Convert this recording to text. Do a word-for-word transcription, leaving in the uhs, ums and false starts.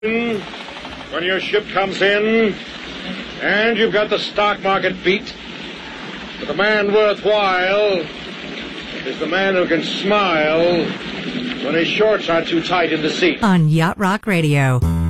When your ship comes in and you've got the stock market beat, but the man worthwhile is the man who can smile when his shorts aren't too tight in the seat. On Yacht Rock Radio.